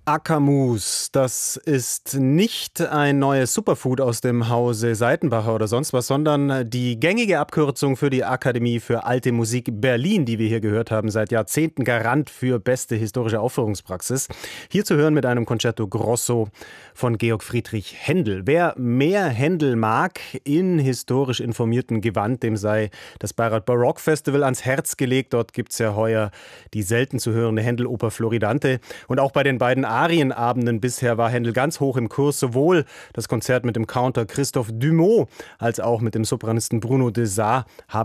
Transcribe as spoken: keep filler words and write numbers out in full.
Ackermus, das ist nicht ein neues Superfood aus dem Hause Seitenbacher oder sonst was, sondern die gängige Abkürzung für die Akademie für Alte Musik Berlin, die wir hier gehört haben, seit Jahrzehnten Garant für beste historische Aufführungspraxis. Hier zu hören mit einem Concerto Grosso von Georg Friedrich Händel. Wer mehr Händel mag, in historisch informierten Gewand, dem sei das Bayreuth Barock Festival ans Herz gelegt. Dort gibt es ja heuer die selten zu hörende Händel-Oper Floridante. Und auch bei den beiden Arienabenden bisher war Händel ganz hoch im Kurs. Sowohl das Konzert mit dem Counter Christophe Dumont als auch mit dem Sopranisten Bruno de Saa haben